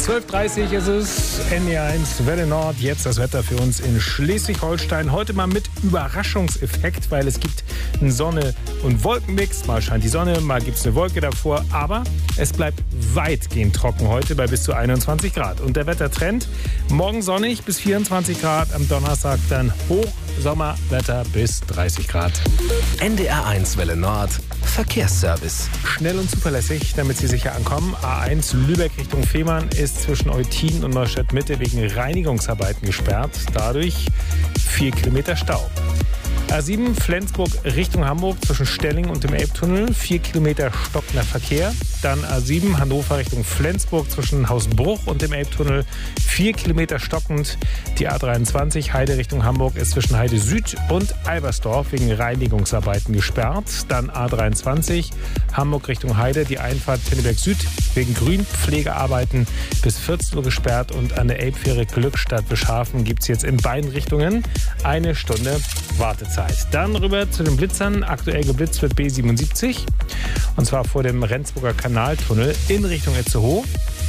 12.30 ist es, NDR1 Welle Nord. Jetzt das Wetter für uns in Schleswig-Holstein. Heute mal mit Überraschungseffekt, weil es gibt einen Sonne- und Wolkenmix. Mal scheint die Sonne, mal gibt es eine Wolke davor. Aber es bleibt weitgehend trocken heute bei bis zu 21 Grad. Und der Wettertrend, morgen sonnig bis 24 Grad, am Donnerstag dann Hochsommerwetter bis 30 Grad. NDR1 Welle Nord, Verkehrsservice. Schnell und zuverlässig, damit Sie sicher ankommen. A1 Lübeck Richtung Fehmarn ist zwischen Eutin und Neustadt Mitte wegen Reinigungsarbeiten gesperrt. Dadurch 4 Kilometer Stau. A7 Flensburg Richtung Hamburg zwischen Stelling und dem Elbtunnel. 4 Kilometer stockender Verkehr. Dann A7 Hannover Richtung Flensburg zwischen Hausbruch und dem Elbtunnel. 4 Kilometer stockend. Die A23 Heide Richtung Hamburg ist zwischen Heide Süd und Albersdorf wegen Reinigungsarbeiten gesperrt. Dann A23 Hamburg Richtung Heide. Die Einfahrt Pinneberg Süd wegen Grünpflegearbeiten bis 14 Uhr gesperrt. Und an der Elbfähre Glückstadt-Bischhafen gibt es jetzt in beiden Richtungen 1 Stunde Wartezeit. Dann rüber zu den Blitzern. Aktuell geblitzt wird B77. Und zwar vor dem Rendsburger Kanaltunnel in Richtung Itzehoe.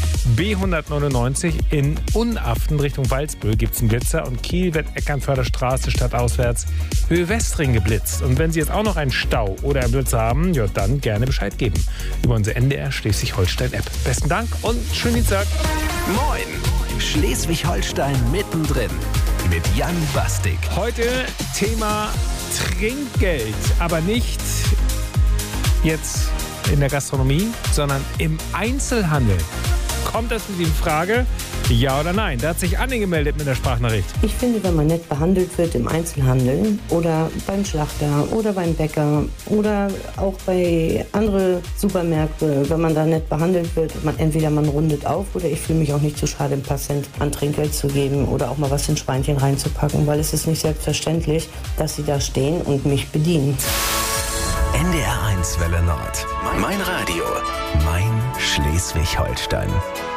B199 in Unaften Richtung Walsbüll gibt es einen Blitzer. Und Kiel wird Eckernförder Straße stadtauswärts Höhe Westring geblitzt. Und wenn Sie jetzt auch noch einen Stau oder einen Blitzer haben, ja, dann gerne Bescheid geben. Über unsere NDR Schleswig-Holstein-App. Besten Dank und schönen Dienstag. Moin, Schleswig-Holstein mittendrin mit Jan Bastik. Heute Thema Trinkgeld, aber nicht jetzt in der Gastronomie, sondern im Einzelhandel. Kommt das für Sie in Frage? Ja oder nein? Da hat sich Anne gemeldet mit der Sprachnachricht. Ich finde, wenn man nett behandelt wird im Einzelhandel oder beim Schlachter oder beim Bäcker oder auch bei anderen Supermärkten, wenn man da nett behandelt wird, entweder man rundet auf oder ich fühle mich auch nicht zu schade, ein paar Cent an Trinkgeld zu geben oder auch mal was in Schweinchen reinzupacken, weil es ist nicht selbstverständlich, dass sie da stehen und mich bedienen. NDR1 Welle Nord. Mein Radio. Mein Schleswig-Holstein.